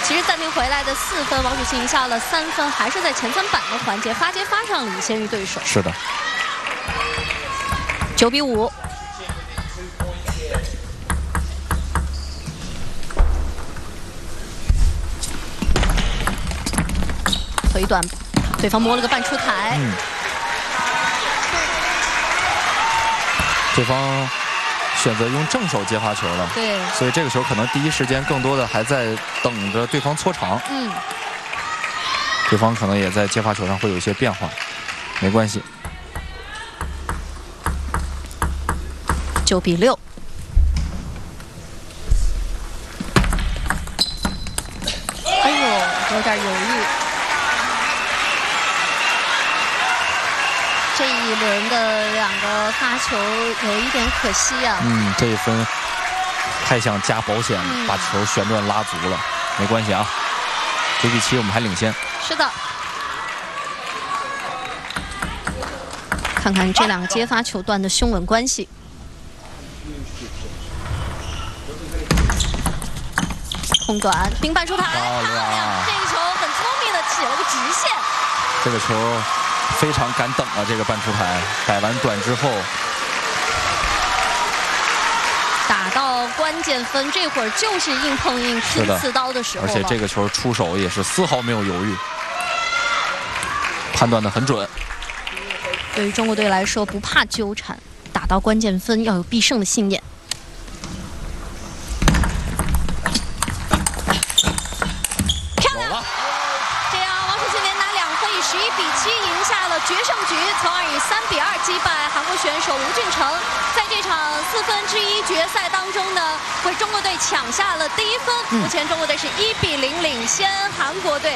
其实暂停回来的4分，王楚钦赢下了3分，还是在前3板的环节发接发上领先于对手。 是的。 9比5。回短，对方摸了个半出台。 对方选择用正手接发球了。 对。 所以这个球可能第一时间更多的还在等着对方搓长。对方可能也在接发球上会有一些变化，没关系。 9比6。哎呦，有点犹豫。这一轮的2个发球有一点可惜啊。 这一分太想加保险，把球旋转拉足了，没关系啊。9比7，我们还领先。 是的。看看这2个接发球段的胸稳关系。空短，平板出台，漂亮！这一球很聪明的起了个直线。 这个球非常敢等啊！这个半出台摆完短之后， 打到关键分，这会儿就是硬碰硬、拼刺刀的时候。 而且这个球出手也是丝毫没有犹豫，判断得很准。 对于中国队来说，不怕纠缠，打到关键分要有必胜的信念。漂亮！这样，王楚钦连拿2分，以11比7赢下了决胜局，从而以3比2击败韩国选手吴俊成。在这场1/4决赛当中呢，为中国队抢下了第1分。目前中国队是1比0领先韩国队。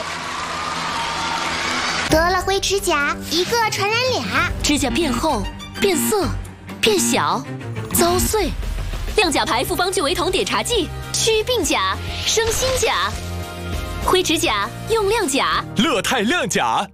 得了灰指甲，1个传染俩， 指甲变厚、变色、变小、遭碎。亮甲牌复方聚维酮碘茶剂，祛病甲，生新甲。灰指甲用亮甲， 乐泰亮甲。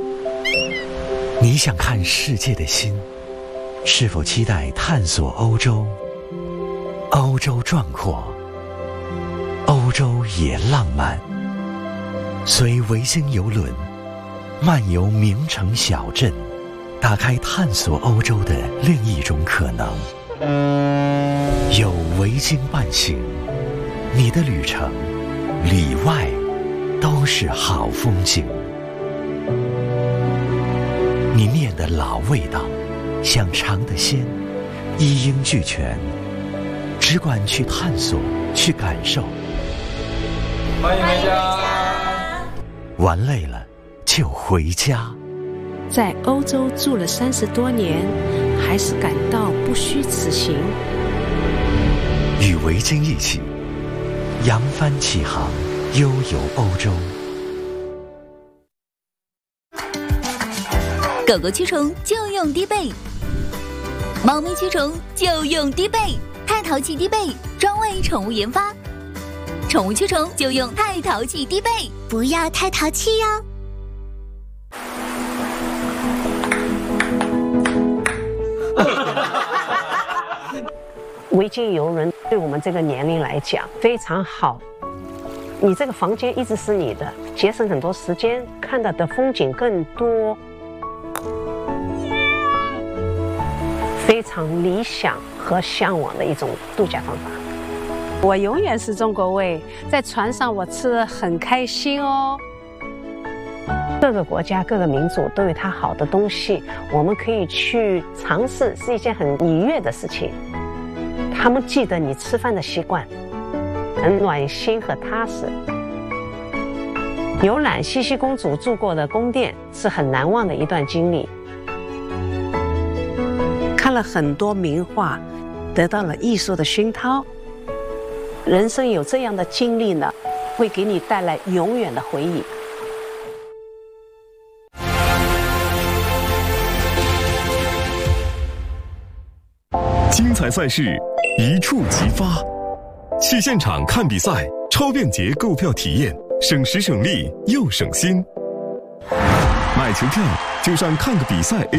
你想看世界的心，是否期待探索欧洲？欧洲壮阔，欧洲也浪漫。随维京邮轮漫游名城小镇，打开探索欧洲的另一种可能。有维京伴行，你的旅程里外都是好风景。你念的老味道，想尝的鲜，一应俱全，只管去探索，去感受。 欢迎回家。 玩累了就回家。 在欧洲住了30多年，还是感到不虚此行。 与维京一起扬帆起航，悠游欧洲。 狗狗驱虫就用低倍，猫咪驱虫就用低倍，太淘气低倍，专为宠物研发。宠物驱虫就用太淘气低倍， 不要太淘气哟。 维京邮轮对我们这个年龄来讲非常好，你这个房间一直是你的，节省很多时间，看到的风景更多，非常理想和向往的一种度假方法。 我永远是中国胃，在船上我吃得很开心哦。 各个国家、各个民族都有它好的东西，我们可以去尝试，是一件很愉悦的事情。他们记得你吃饭的习惯，很暖心和踏实。游览茜茜公主住过的宫殿是很难忘的一段经历。 看了很多名画，得到了艺术的熏陶。人生有这样的经历呢，会给你带来永远的回忆。 精彩赛事一触即发，去现场看比赛，超便捷购票体验，省时省力又省心。买球票就上看个比赛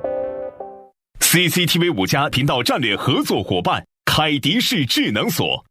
APP。CCTV 5+频道战略合作伙伴凯迪士智能锁。